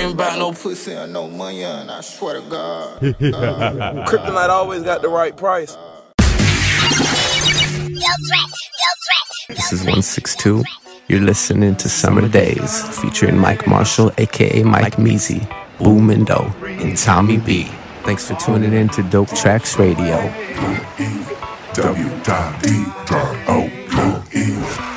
ain't about no pussy or no money, and I swear to God. Kryptonite always got the right price. This is 162. You're listening to Summer Days, featuring Mike Marshall, aka Mike Measy, Boomindo, and Tommy B. Thanks for tuning in to Dope Tracks Radio. W-W-E-O-O-E